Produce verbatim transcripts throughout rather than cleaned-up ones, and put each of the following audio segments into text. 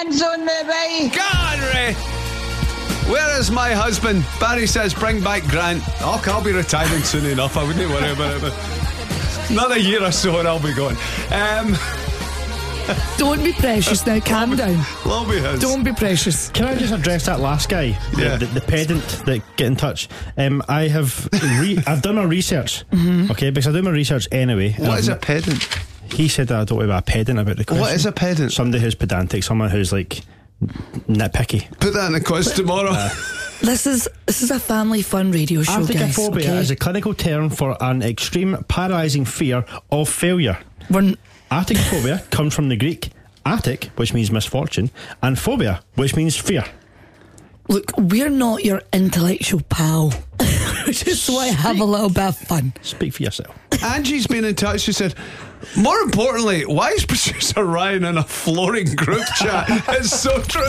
hands on me, boy. God, Ray! Where is my husband? Barry says bring back Grant. Oh, I'll be retiring soon enough. I wouldn't worry about it. Another year or so and I'll be gone. Um, Don't be precious now, calm down. Love be his. Don't be precious. Can I just address that last guy? Yeah. The, the, the pedant that get in touch. Um, I have re- I've done my research. Mm-hmm. Okay, because I do my research anyway. What is I've, a pedant? He said that I don't want to be a pedant about the question. What is a pedant? Somebody who's pedantic, someone who's like nitpicky. Put that in the quiz tomorrow. Uh, This is this is a family fun radio show, guys. Artichophobia Okay? is a clinical term for an extreme paralysing fear of failure. We're, Artichophobia comes from the Greek attic, which means misfortune, and phobia, which means fear. look, we're not your intellectual pal. Just so I have a little bit of fun. Speak for yourself. Angie's been in touch. She said, more importantly, why is producer Ryan in a flooring group chat? It's so true.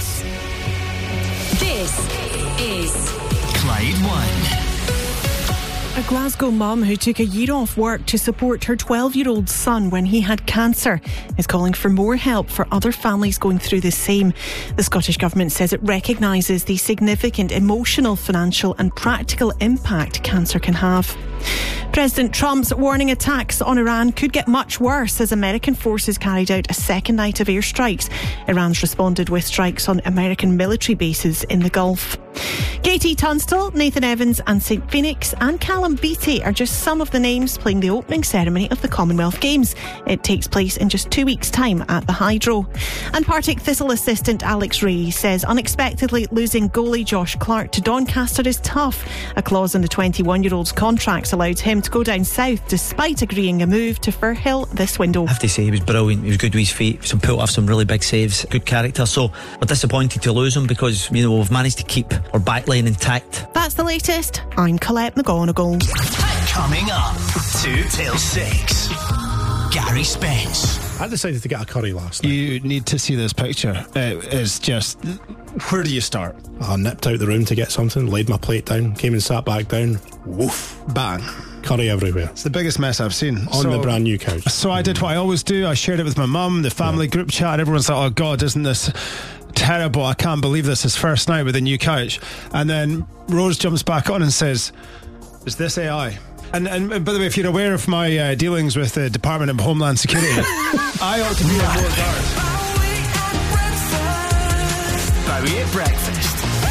This is Clyde One. A Glasgow mum who took a year off work to support her twelve-year-old son when he had cancer is calling for more help for other families going through the same. The Scottish Government says it recognises the significant emotional, financial and practical impact cancer can have. President Trump's warning attacks on Iran could get much worse as American forces carried out a second night of airstrikes. Iran's responded with strikes on American military bases in the Gulf. Katie Tunstall, Nathan Evans and Saint Phoenix and Callum Beattie are just some of the names playing the opening ceremony of the Commonwealth Games. It takes place in just two weeks' time at the Hydro. And Partick Thistle assistant Alex Ray says unexpectedly losing goalie Josh Clark to Doncaster is tough. A clause in the twenty-one-year-old's contracts allowed him to go down south despite agreeing a move to Firhill this window. I have to say he was brilliant. He was good with his feet, some pulled off some really big saves, good character. So we're disappointed to lose him because, you know, we've managed to keep our backline intact. That's the latest. I'm Colette McGonigal. Coming up, two till six. Gary Spence. I decided to get a curry last night. You need to see this picture. It is just, where do you start? I nipped out the room to get something, laid my plate down, came and sat back down. Woof. Bang. Curry everywhere. It's the biggest mess I've seen. On so, the brand new couch. So I did what I always do. I shared it with my mum, the family yeah. group chat. Everyone's like, oh God, isn't this terrible? I can't believe this is first night with a new couch. And then Rose jumps back on and says, is this A I? And, and, and by the way, if you're aware of my uh, dealings with the Department of Homeland Security, I ought to be on more guard. Bowie at breakfast.